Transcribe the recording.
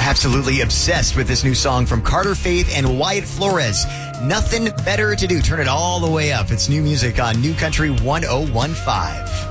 Absolutely obsessed with this new song from Carter Faith and Wyatt Flores. Nothing better to do. Turn it all the way up. It's new music on New Country 1015.